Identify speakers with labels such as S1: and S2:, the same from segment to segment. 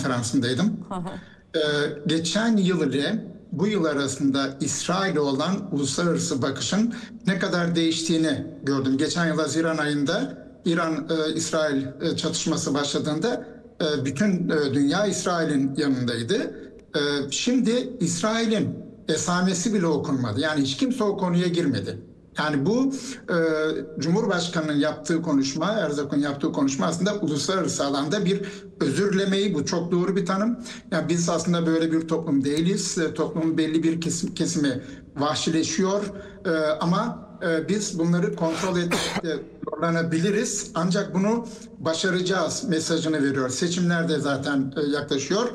S1: konferansındaydım. Ee, Geçen yıl ile bu yıl arasında İsrail'e olan uluslararası bakışın ne kadar değiştiğini gördüm. Geçen yıl Haziran ayında İran-İsrail çatışması başladığında bütün dünya İsrail'in yanındaydı. Şimdi İsrail'in esamesi bile okunmadı. Yani hiç kimse o konuya girmedi. Yani bu Cumhurbaşkanı'nın yaptığı konuşma, Erzak'ın yaptığı konuşma aslında uluslararası alanda bir özürlemeyi, bu çok doğru bir tanım. Yani biz aslında böyle bir toplum değiliz. Toplumun belli bir kesimi vahşileşiyor ama biz bunları kontrol etmekte zorlanabiliriz. Ancak bunu başaracağız mesajını veriyor. Seçimler de zaten yaklaşıyor.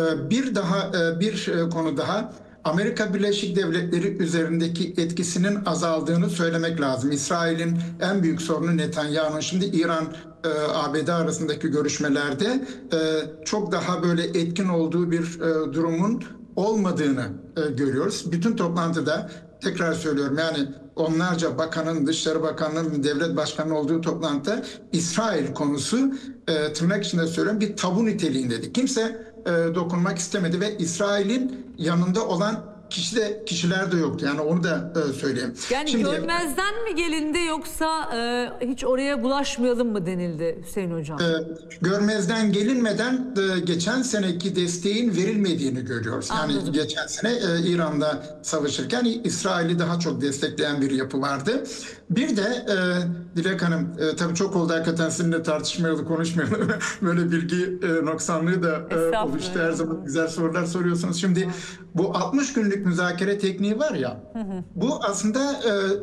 S1: Bir konu daha. Amerika Birleşik Devletleri üzerindeki etkisinin azaldığını söylemek lazım. İsrail'in en büyük sorunu Netanyahu'nun şimdi İran-ABD arasındaki görüşmelerde çok daha böyle etkin olduğu bir durumun olmadığını görüyoruz. Bütün toplantıda tekrar söylüyorum, yani onlarca bakanın, Dışişleri Bakanı'nın, devlet başkanı olduğu toplantıda İsrail konusu tırnak içinde söylüyorum bir tabu niteliğindeydi. Kimse dokunmak istemedi ve İsrail'in yanında olan kişiler de yoktu. Yani onu da söyleyeyim.
S2: Yani
S1: şimdi,
S2: görmezden mi gelindi yoksa hiç oraya bulaşmayalım mı denildi Hüseyin Hocam?
S1: Görmezden gelinmeden geçen seneki desteğin verilmediğini görüyoruz.
S2: Anladım.
S1: Yani geçen sene İran'da savaşırken İsrail'i daha çok destekleyen bir yapı vardı. Bir de Dilek Hanım, tabii çok oldu hakikaten, sizinle tartışmayalım, konuşmayalım. Böyle bilgi noksanlığı da oluştu. Her zaman güzel sorular soruyorsunuz. Şimdi bu 60 günlük müzakere tekniği var ya, bu aslında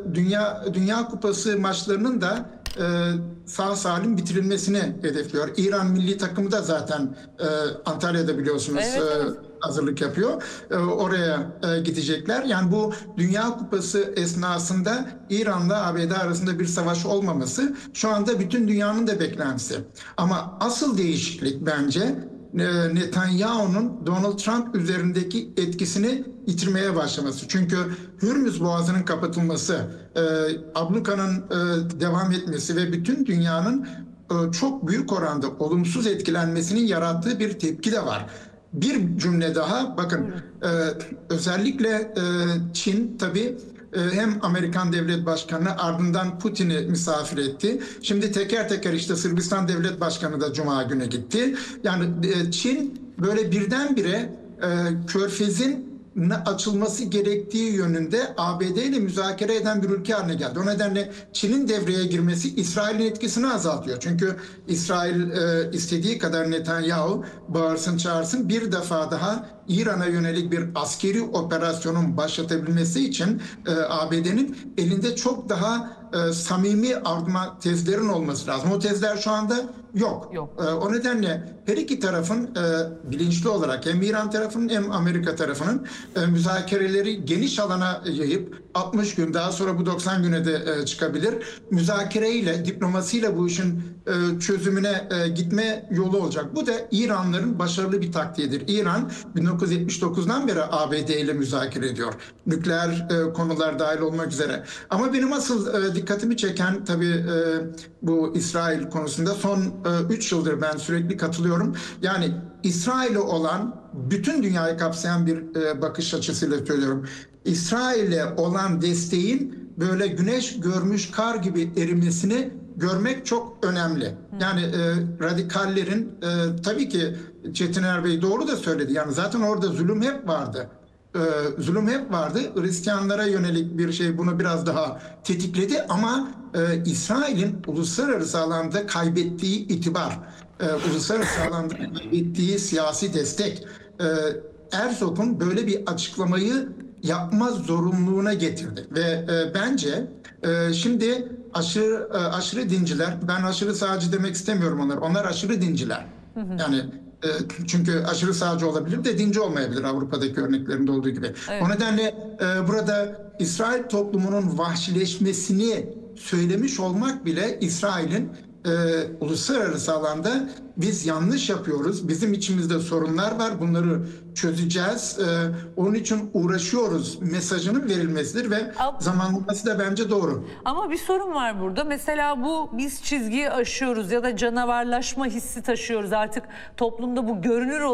S1: Dünya Kupası maçlarının da sağ salim bitirilmesini hedefliyor. İran milli takımı da zaten Antalya'da biliyorsunuz hazırlık yapıyor. Oraya gidecekler. Yani bu Dünya Kupası esnasında İran'la ABD arasında bir savaş olmaması şu anda bütün dünyanın da beklentisi. Ama asıl değişiklik bence Netanyahu'nun Donald Trump üzerindeki etkisini yitirmeye başlaması. Çünkü Hürmüz Boğazı'nın kapatılması, ablukanın devam etmesi ve bütün dünyanın çok büyük oranda olumsuz etkilenmesinin yarattığı bir tepki de var. Bir cümle daha, bakın özellikle Çin tabii hem Amerikan Devlet Başkanı, ardından Putin'i misafir etti. Şimdi teker teker işte Sırbistan Devlet Başkanı da Cuma günü gitti. Yani Çin böyle birdenbire Körfez'in açılması gerektiği yönünde ABD ile müzakere eden bir ülke haline geldi. O nedenle Çin'in devreye girmesi İsrail'in etkisini azaltıyor. Çünkü İsrail istediği kadar Netanyahu bağırsın çağırsın bir defa daha İran'a yönelik bir askeri operasyonun başlatabilmesi için ABD'nin elinde çok daha samimi argüman tezlerin olması lazım. O tezler şu anda yok. O nedenle her iki tarafın bilinçli olarak hem İran tarafının hem Amerika tarafının müzakereleri geniş alana yayıp 60 gün, daha sonra bu 90 güne de çıkabilir, müzakereyle, diplomasiyle bu işin çözümüne gitme yolu olacak. Bu da İranlıların başarılı bir taktiğidir. İran 1979'dan beri ABD ile müzakere ediyor. Nükleer konular dahil olmak üzere. Ama benim asıl dikkatimi çeken tabii bu İsrail konusunda son 3 yıldır ben sürekli katılıyorum. Yani İsrail'e olan, bütün dünyayı kapsayan bir bakış açısıyla söylüyorum. İsrail'e olan desteğin böyle güneş görmüş kar gibi erimesini görmek çok önemli. Yani radikallerin tabii ki Çetiner Bey doğru da söyledi. Yani zaten orada zulüm hep vardı. Zulüm hep vardı. Hristiyanlara yönelik bir şey bunu biraz daha tetikledi ama İsrail'in uluslararası alanda kaybettiği itibar, uluslararası alanda kaybettiği siyasi destek, Erzog'un böyle bir açıklamayı yapma zorunluluğuna getirdi. Ve bence şimdi aşırı dinciler, ben aşırı sağcı demek istemiyorum onları. Onlar aşırı dinciler. Yani çünkü aşırı sağcı olabilir de dinci olmayabilir Avrupa'daki örneklerinde olduğu gibi. Evet. O nedenle burada İsrail toplumunun vahşileşmesini söylemiş olmak bile İsrail'in uluslararası alanda biz yanlış yapıyoruz, bizim içimizde sorunlar var, bunları çözeceğiz, onun için uğraşıyoruz mesajının verilmesidir ve zamanlaması da bence doğru.
S2: Ama bir sorun var burada. Mesela biz çizgiyi aşıyoruz ya da canavarlaşma hissi taşıyoruz. Artık toplumda bu görünür